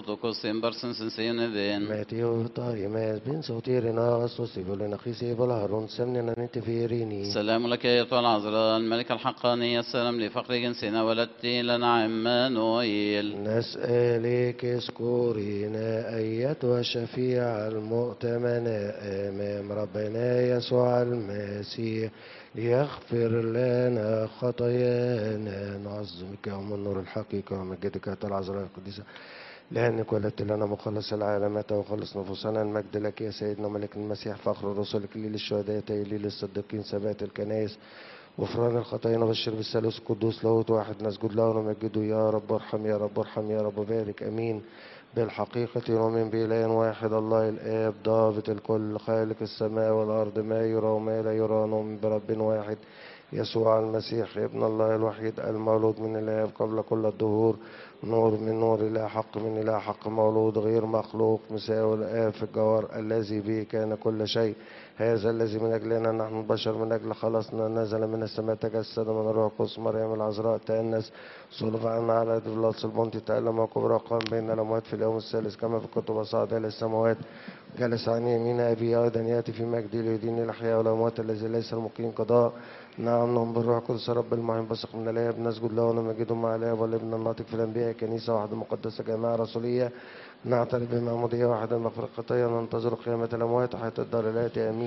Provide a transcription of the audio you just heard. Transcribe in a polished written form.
Theotokos Imbarsen Sensenedin. Matthew Taimas bin Sotirina Sosibulina Kisibul Harun Semnina Nitifirini. السلام لك أيتها العذراء الملكة الحقانية، السلام لفقر جنسنا ولدت لنا عمانوئيل. نسألك اذكرينا أيتها الشفيعة المؤتمنة أمام ربنا يسوع المسيح ليغفر لنا خطايانا. نعظمك يوم النور الحقيقة ومجدك أيتها العذراء القديسة، لأنك ولدت لنا مخلص العالم وخلص نفوسنا. المجد لك يا سيدنا ملك المسيح، فخر الرسل، إكليل الشهداء، تهليل الصديقين، ثبات الكنائس، غفران الخطايا، نبشر بالثالوث القدوس لاهوت واحد، نسجد له ونمجده. يا رب ارحم، يا رب ارحم، يا رب بارك. امين. بالحقيقة نؤمن بإله واحد الله الآب ضابط الكل، خالق السماء والأرض، ما يرى وما لا يرى. نؤمن برب واحد يسوع المسيح ابن الله الوحيد، المولود من الآب قبل كل الدهور، نور من نور، إله حق من إله حق، مولود غير مخلوق، مساوي الآب في الجوهر، الذي به كان كل شيء. هذا الذي من أجلنا نحن البشر من أجل خلصنا نزل من السماء، تجسد من الروح القدس، مريم العذراء، تأنس، صلب عنا على دبلاس البنطي، تألم وكبر، قام بين الأموات في اليوم الثالث كما في الكتب، وصعد إلى السماوات، جلس عن يمين أبي، أيضا يأتي في مجد ليدين الأحياء والأموات، الذي ليس المقيم قضاء. نعم نؤمن بالروح القدس رب المحيي بثق من الآب، نسجد له ونمجده مع الآب والابن الناطق في الأنبياء، كنيسة واحدة مقدسة جماعة رسولية، نعترف بمعمودية واحدة مغفرة الخطايا، ننتظر قيامة الأموات وحياة الدار الآتية. آمين.